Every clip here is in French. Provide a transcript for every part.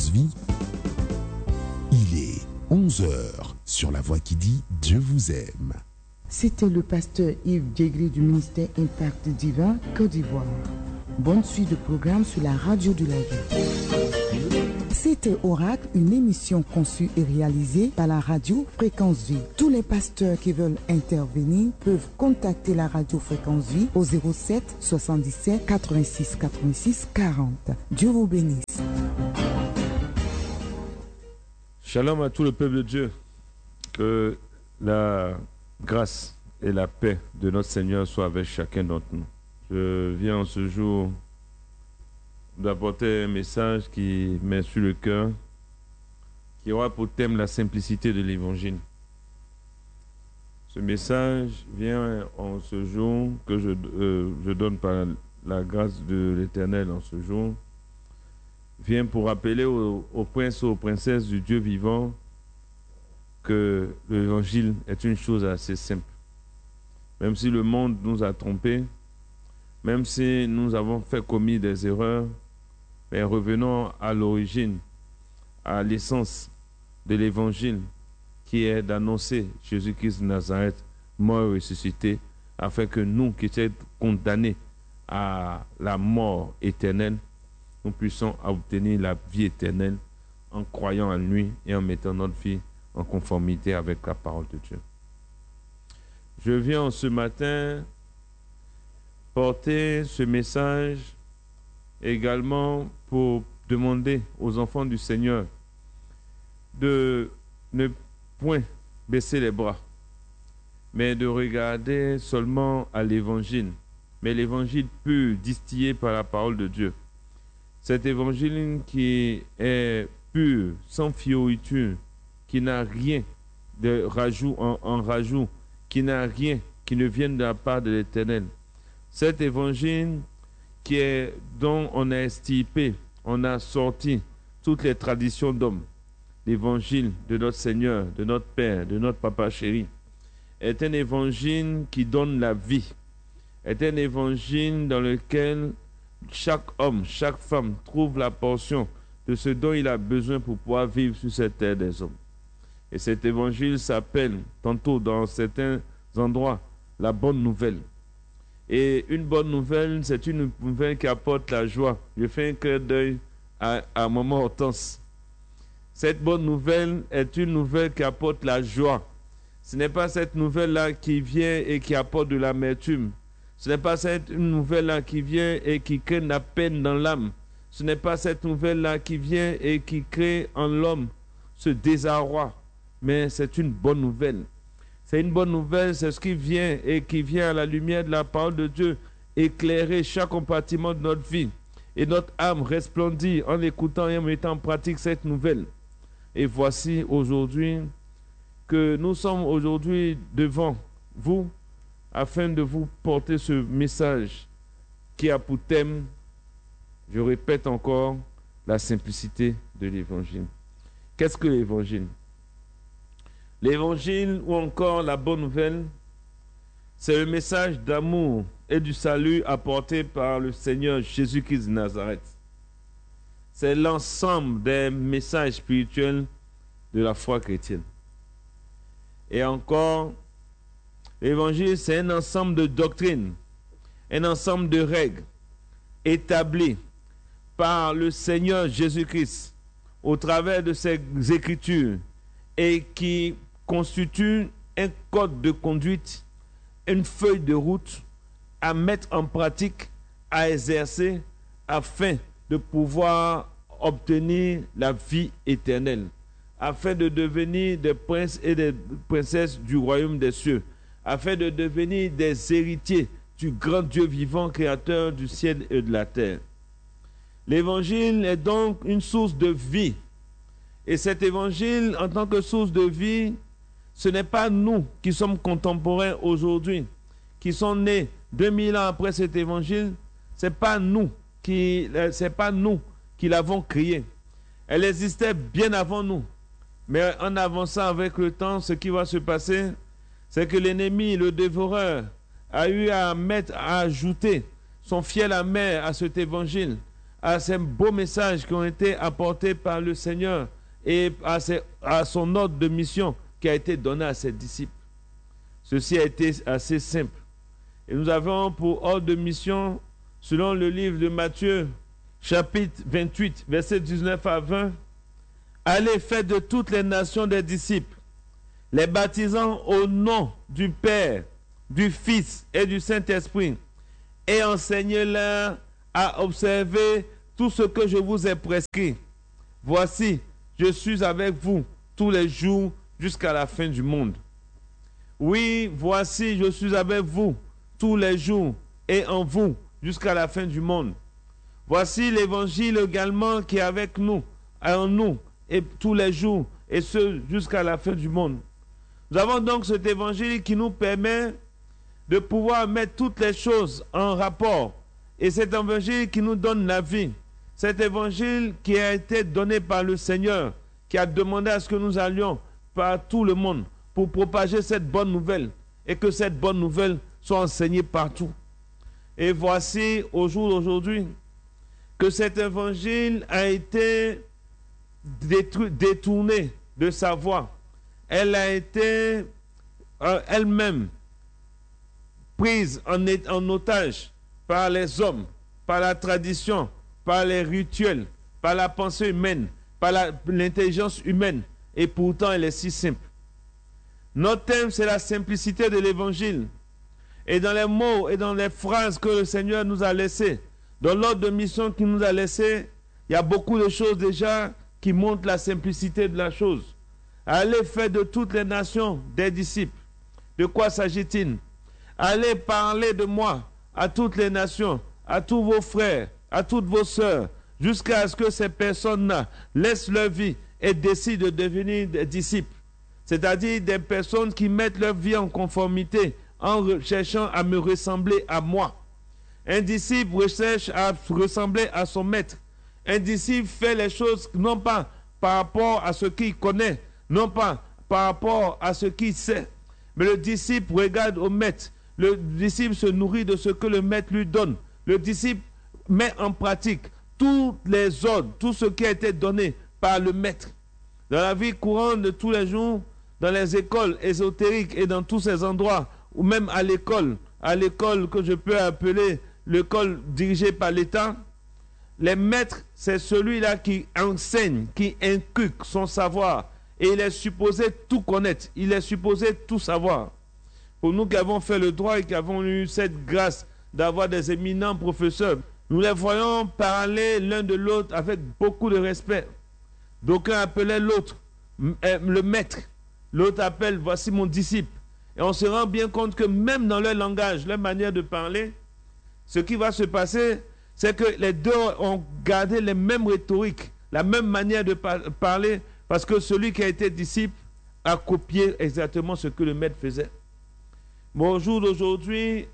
Fréquence Vie. Il est 11h sur la voix qui dit Dieu vous aime. C'était le pasteur Yves Djegri du ministère Impact Divin, Côte d'Ivoire. Bonne suite de programme sur la radio de la vie. C'était Oracle, une émission conçue et réalisée par la radio Fréquence Vie. Tous les pasteurs qui veulent intervenir peuvent contacter la radio Fréquence Vie au 07 77 86 86 40. Dieu vous bénisse. Shalom à tout le peuple de Dieu. Que la grâce et la paix de notre Seigneur soient avec chacun d'entre nous. Je viens en ce jour d'apporter un message qui met sur le cœur, qui aura pour thème la simplicité de l'Évangile. Ce message vient en ce jour que je donne par la grâce de l'Éternel en ce jour, vient pour rappeler aux princes et aux princesses du Dieu vivant que l'Évangile est une chose assez simple. Même si le monde nous a trompés, même si nous avons commis des erreurs, mais revenons à l'origine, à l'essence de l'Évangile, qui est d'annoncer Jésus-Christ de Nazareth, mort et ressuscité, afin que nous qui étions condamnés à la mort éternelle, nous puissions obtenir la vie éternelle en croyant en lui et en mettant notre vie en conformité avec la parole de Dieu. Je viens ce matin porter ce message également pour demander aux enfants du Seigneur de ne point baisser les bras, mais de regarder seulement à l'Évangile, mais l'Évangile pur, distillé par la parole de Dieu. Cet Évangile qui est pur, sans fioriture, qui n'a rien de rajout en rajout, qui n'a rien qui ne vienne de la part de l'Éternel. Cet Évangile dont on a extirpé, on a sorti toutes les traditions d'hommes. L'Évangile de notre Seigneur, de notre Père, de notre Papa chéri, est un Évangile qui donne la vie, est un Évangile dans lequel chaque homme, chaque femme trouve la portion de ce dont il a besoin pour pouvoir vivre sur cette terre des hommes. Et cet Évangile s'appelle, tantôt dans certains endroits, la bonne nouvelle. Et une bonne nouvelle, c'est une nouvelle qui apporte la joie. Je fais un clin d'œil à Maman Hortense. Cette bonne nouvelle est une nouvelle qui apporte la joie. Ce n'est pas cette nouvelle-là qui vient et qui apporte de l'amertume. Ce n'est pas cette nouvelle-là qui vient et qui crée la peine dans l'âme. Ce n'est pas cette nouvelle-là qui vient et qui crée en l'homme ce désarroi. Mais c'est une bonne nouvelle. C'est une bonne nouvelle, c'est ce qui vient et qui vient à la lumière de la parole de Dieu, éclairer chaque compartiment de notre vie. Et notre âme resplendit en écoutant et en mettant en pratique cette nouvelle. Et voici aujourd'hui que nous sommes aujourd'hui devant vous afin de vous porter ce message qui a pour thème, je répète encore, la simplicité de l'Évangile. Qu'est-ce que l'Évangile ? L'Évangile ou encore la bonne nouvelle, c'est le message d'amour et du salut apporté par le Seigneur Jésus-Christ de Nazareth. C'est l'ensemble des messages spirituels de la foi chrétienne. Et encore, l'Évangile, c'est un ensemble de doctrines, un ensemble de règles établies par le Seigneur Jésus-Christ au travers de ses Écritures et qui constituent un code de conduite, une feuille de route à mettre en pratique, à exercer afin de pouvoir obtenir la vie éternelle, afin de devenir des princes et des princesses du royaume des cieux, afin de devenir des héritiers du grand Dieu vivant, créateur du ciel et de la terre. L'évangile est donc une source de vie. Et cet évangile, en tant que source de vie, ce n'est pas nous qui sommes contemporains aujourd'hui, qui sont nés 2000 ans après cet évangile. C'est pas nous qui l'avons créé. Elle existait bien avant nous. Mais en avançant avec le temps, ce qui va se passer, c'est que l'ennemi, le dévoreur, a eu à ajouter son fiel amer à cet évangile, à ces beaux messages qui ont été apportés par le Seigneur et à son ordre de mission qui a été donné à ses disciples. Ceci a été assez simple. Et nous avons pour ordre de mission, selon le livre de Matthieu, chapitre 28, versets 19 à 20, « Allez, faites de toutes les nations des disciples, les baptisant au nom du Père, du Fils et du Saint-Esprit, et enseignez-leur à observer tout ce que je vous ai prescrit. Voici, je suis avec vous tous les jours jusqu'à la fin du monde. » Oui, voici, je suis avec vous tous les jours et en vous jusqu'à la fin du monde. Voici l'évangile également qui est avec nous, en nous, et tous les jours, et ce jusqu'à la fin du monde. Nous avons donc cet évangile qui nous permet de pouvoir mettre toutes les choses en rapport. Et cet évangile qui nous donne la vie. Cet évangile qui a été donné par le Seigneur, qui a demandé à ce que nous allions par tout le monde pour propager cette bonne nouvelle et que cette bonne nouvelle soit enseignée partout. Et voici au jour d'aujourd'hui que cet évangile a été détourné de sa voie. Elle a été elle-même prise en otage par les hommes, par la tradition, par les rituels, par la pensée humaine, par l'intelligence humaine. Et pourtant, elle est si simple. Notre thème, c'est la simplicité de l'évangile. Et dans les mots et dans les phrases que le Seigneur nous a laissées, dans l'ordre de mission qu'il nous a laissé, il y a beaucoup de choses déjà qui montrent la simplicité de la chose. Allez faire de toutes les nations des disciples. De quoi s'agit-il? Allez parler de moi à toutes les nations, à tous vos frères, à toutes vos sœurs, jusqu'à ce que ces personnes-là laissent leur vie et décident de devenir des disciples. C'est-à-dire des personnes qui mettent leur vie en conformité en cherchant à me ressembler à moi. Un disciple recherche à ressembler à son maître. Un disciple fait les choses non pas par rapport à ce qu'il connaît, non pas par rapport à ce qu'il sait, mais le disciple regarde au maître. Le disciple se nourrit de ce que le maître lui donne. Le disciple met en pratique tous les ordres, tout ce qui a été donné par le maître. Dans la vie courante de tous les jours, dans les écoles ésotériques et dans tous ces endroits, ou même à l'école que je peux appeler l'école dirigée par l'État, les maîtres, c'est celui-là qui enseigne, qui inculque son savoir. Et il est supposé tout connaître, il est supposé tout savoir. Pour nous qui avons fait le droit et qui avons eu cette grâce d'avoir des éminents professeurs, nous les voyons parler l'un de l'autre avec beaucoup de respect. D'aucuns appelaient l'autre le maître, l'autre appelle voici mon disciple. Et on se rend bien compte que même dans leur langage, leur manière de parler, ce qui va se passer, c'est que les deux ont gardé les mêmes rhétoriques, la même manière de parler, parce que celui qui a été disciple a copié exactement ce que le maître faisait. Bon, au jour d'aujourd'hui,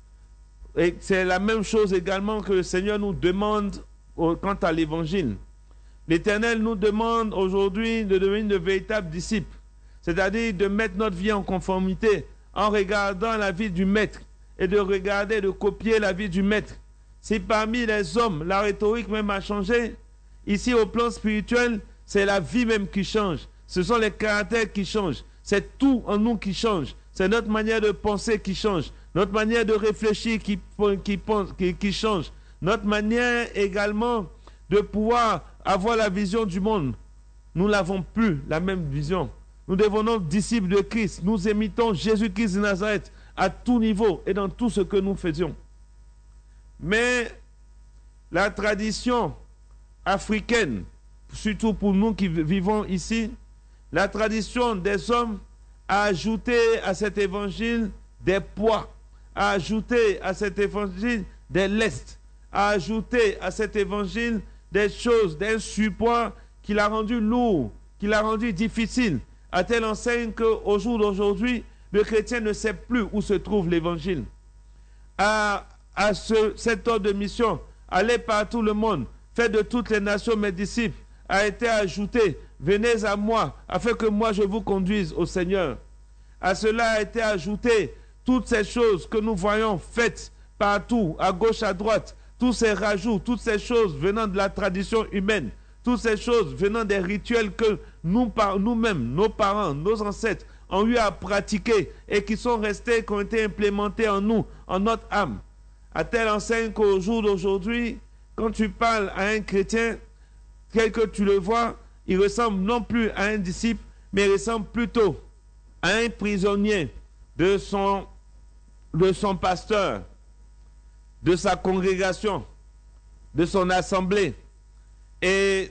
c'est la même chose également que le Seigneur nous demande quant à l'évangile. L'Éternel nous demande aujourd'hui de devenir de véritables disciples, c'est-à-dire de mettre notre vie en conformité en regardant la vie du maître et de regarder, de copier la vie du maître. Si parmi les hommes, la rhétorique même a changé, ici au plan spirituel, c'est la vie même qui change. Ce sont les caractères qui changent. C'est tout en nous qui change. C'est notre manière de penser qui change. Notre manière de réfléchir qui change. Notre manière également de pouvoir avoir la vision du monde. Nous n'avons plus la même vision. Nous devenons disciples de Christ. Nous imitons Jésus-Christ de Nazareth à tout niveau et dans tout ce que nous faisions. Mais la tradition africaine, surtout pour nous qui vivons ici, la tradition des hommes a ajouté à cet évangile des poids, a ajouté à cet évangile des lestes, a ajouté à cet évangile des choses, des surpoids qui l'a rendu lourd, qui l'a rendu difficile, à telle enseigne qu'au jour d'aujourd'hui, le chrétien ne sait plus où se trouve l'évangile. Cet ordre de mission, aller par tout le monde, faire de toutes les nations mes disciples, a été ajouté. Venez à moi, afin que moi je vous conduise au Seigneur. À cela a été ajouté toutes ces choses que nous voyons faites partout, à gauche, à droite, tous ces rajouts, toutes ces choses venant de la tradition humaine, toutes ces choses venant des rituels que nous-mêmes, nos parents, nos ancêtres ont eu à pratiquer et qui sont restés, qui ont été implémentés en nous, en notre âme. À telle enseigne qu'au jour d'aujourd'hui, quand tu parles à un chrétien, tel que tu le vois, il ressemble non plus à un disciple, mais il ressemble plutôt à un prisonnier de son pasteur, de sa congrégation, de son assemblée. Et